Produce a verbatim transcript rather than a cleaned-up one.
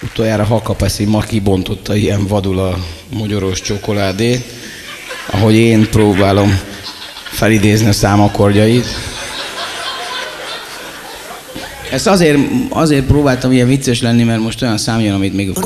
Utoljára Hakapeszi ma kibontotta ilyen vadul a mogyoros csokoládét, ahogy én próbálom felidézni a számakordjait. Ezt azért, azért próbáltam ilyen vicces lenni, mert most olyan szám jön, amit még